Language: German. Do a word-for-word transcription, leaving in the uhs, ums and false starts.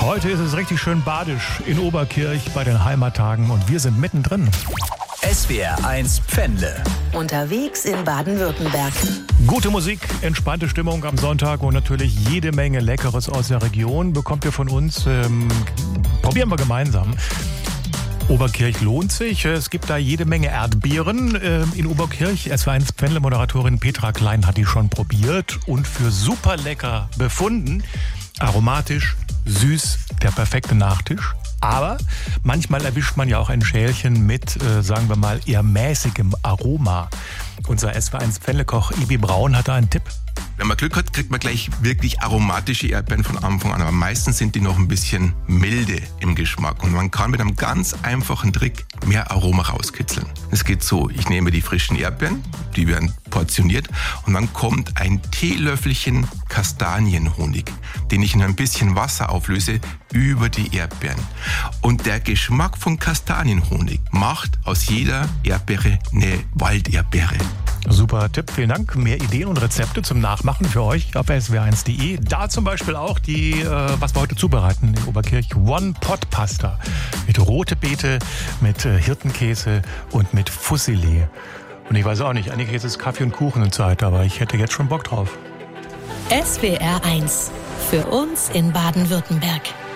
Heute ist es richtig schön badisch in Oberkirch bei den Heimattagen und wir sind mittendrin. S W R eins Pfändle. Unterwegs in Baden-Württemberg. Gute Musik, entspannte Stimmung am Sonntag und natürlich jede Menge Leckeres aus der Region bekommt ihr von uns. Ähm, probieren wir gemeinsam. Oberkirch lohnt sich. Es gibt da jede Menge Erdbeeren äh, in Oberkirch. S W R eins Pfändle-Moderatorin Petra Klein hat die schon probiert und für super lecker befunden. Aromatisch, süß, der perfekte Nachtisch. Aber manchmal erwischt man ja auch ein Schälchen mit, äh, sagen wir mal, eher mäßigem Aroma. Unser S W R eins Pfändle-Koch Ibi Braun hat da einen Tipp. Wenn man Glück hat, kriegt man gleich wirklich aromatische Erdbeeren von Anfang an. Aber meistens sind die noch ein bisschen milde im Geschmack. Und man kann mit einem ganz einfachen Trick mehr Aroma rauskitzeln. Es geht so, ich nehme die frischen Erdbeeren, die werden portioniert. Und dann kommt ein Teelöffelchen Kastanienhonig, den ich in ein bisschen Wasser auflöse, über die Erdbeeren. Und der Geschmack von Kastanienhonig macht aus jeder Erdbeere eine Walderdbeere. Super Tipp, vielen Dank. Mehr Ideen und Rezepte zum Nachmachen für euch auf S W R eins punkt de. Da zum Beispiel auch die, äh, was wir heute zubereiten in Oberkirch, One-Pot-Pasta mit rote Beete, mit äh, Hirtenkäse und mit Fusilli. Und ich weiß auch nicht, eigentlich ist es Kaffee und Kuchen in Zeit, aber ich hätte jetzt schon Bock drauf. S W R eins. Für uns in Baden-Württemberg.